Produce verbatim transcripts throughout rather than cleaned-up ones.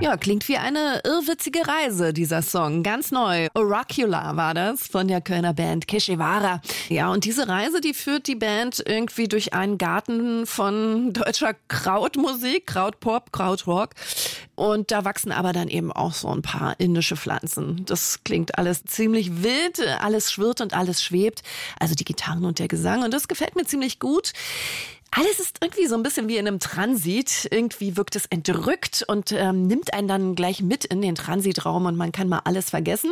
Ja, klingt wie eine irrwitzige Reise, dieser Song. Ganz neu. Oracular war das von der Kölner Band Que Guevara. Ja, und diese Reise, die führt die Band irgendwie durch einen Garten von deutscher Krautmusik, Krautpop, Krautrock. Und da wachsen aber dann eben auch so ein paar indische Pflanzen. Das klingt alles ziemlich wild, alles schwirrt und alles schwebt. Also die Gitarren und der Gesang. Und das gefällt mir ziemlich gut. Alles ist irgendwie so ein bisschen wie in einem Transit. Irgendwie wirkt es entrückt und ähm, nimmt einen dann gleich mit in den Transitraum und man kann mal alles vergessen.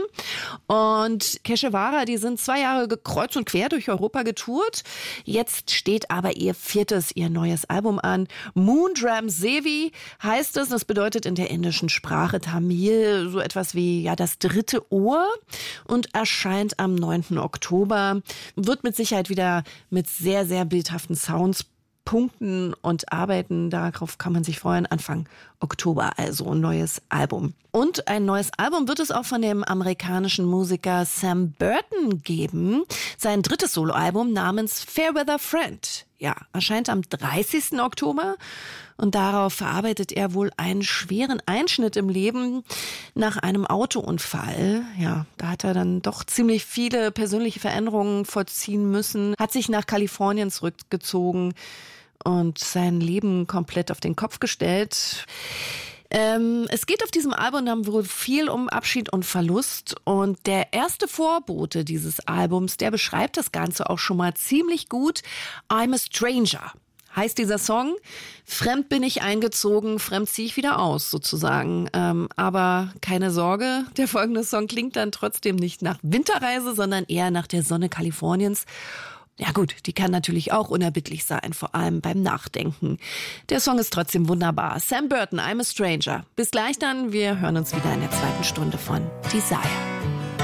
Und Que Guevara, die sind zwei Jahre kreuz und quer durch Europa getourt. Jetzt steht aber ihr viertes, ihr neues Album an. Moondram Sevi heißt es. Das bedeutet in der indischen Sprache Tamil so etwas wie ja das dritte Ohr und erscheint am neunten Oktober. Wird mit Sicherheit wieder mit sehr, sehr bildhaften Sounds Punkten und Arbeiten, darauf kann man sich freuen, Anfang Oktober, also ein neues Album. Und ein neues Album wird es auch von dem amerikanischen Musiker Sam Burton geben. Sein drittes Soloalbum namens Fairweather Friend, ja, erscheint am dreißigsten Oktober. Und darauf verarbeitet er wohl einen schweren Einschnitt im Leben nach einem Autounfall. Ja, da hat er dann doch ziemlich viele persönliche Veränderungen vollziehen müssen, hat sich nach Kalifornien zurückgezogen und sein Leben komplett auf den Kopf gestellt. Ähm, es geht auf diesem Album dann wohl viel um Abschied und Verlust. Und der erste Vorbote dieses Albums, der beschreibt das Ganze auch schon mal ziemlich gut. I'm a Stranger heißt dieser Song. Fremd bin ich eingezogen, fremd ziehe ich wieder aus sozusagen. Ähm, aber keine Sorge, der folgende Song klingt dann trotzdem nicht nach Winterreise, sondern eher nach der Sonne Kaliforniens. Ja gut, die kann natürlich auch unerbittlich sein, vor allem beim Nachdenken. Der Song ist trotzdem wunderbar. Sam Burton, I'm a Stranger. Bis gleich dann, wir hören uns wieder in der zweiten Stunde von Desire.